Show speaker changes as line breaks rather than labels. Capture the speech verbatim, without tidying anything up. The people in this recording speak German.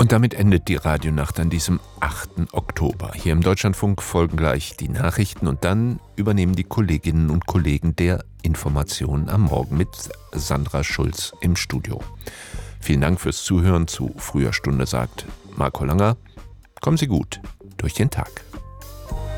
Und damit endet die Radionacht an diesem achten Oktober. Hier im Deutschlandfunk folgen gleich die Nachrichten und dann übernehmen die Kolleginnen und Kollegen der Informationen am Morgen mit Sandra Schulz im Studio. Vielen Dank fürs Zuhören zu Früher Stunde, sagt Marco Langer. Kommen Sie gut durch den Tag.